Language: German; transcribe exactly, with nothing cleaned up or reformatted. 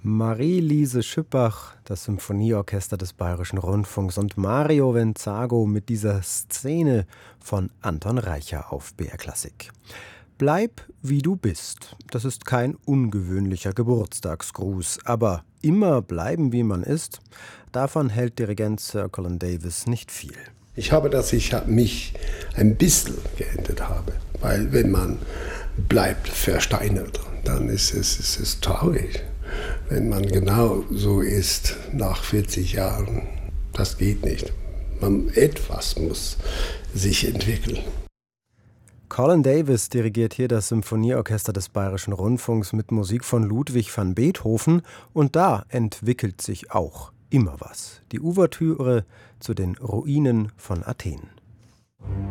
Marie-Lise Schüppach, das Symphonieorchester des Bayerischen Rundfunks und Mario Venzago mit dieser Szene von Anton Reicha auf B R Klassik. Bleib, wie du bist. Das ist kein ungewöhnlicher Geburtstagsgruß, aber immer bleiben, wie man ist, davon hält Dirigent Sir Colin Davis nicht viel. Ich habe, dass ich mich ein bisschen geändert habe, weil wenn man bleibt versteinert, dann ist es, es ist traurig. Wenn man genau so ist nach vierzig Jahren, das geht nicht. Man, etwas muss sich entwickeln. Colin Davis dirigiert hier das Symphonieorchester des Bayerischen Rundfunks mit Musik von Ludwig van Beethoven und da entwickelt sich auch immer was. Die Ouvertüre zu den Ruinen von Athen.